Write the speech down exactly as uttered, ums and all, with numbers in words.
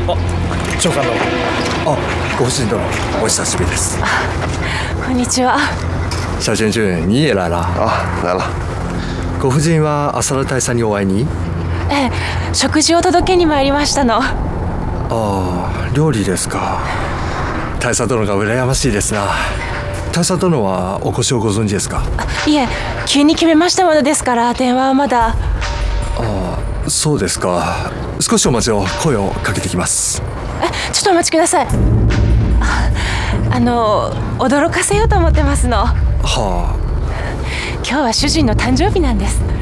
長官の。あ、ご夫人殿、お久しぶりです。 こんにちは。 小娟娟，你也来了啊，来了。 ご夫人は浅田大佐にお会いに？ ええ、食事を届けに参りましたの。 ああ、料理ですか。大佐殿が羨ましいですな。大佐殿はお越しをご存知ですか？ いえ、急に決めましたものですから電話はまだ。 ああ、そうですか。少しお待ちを。声をかけてきます。 え、ちょっとお待ちください。あ、あの驚かせようと思ってますの。 はあ。 今日は主人の誕生日なんです。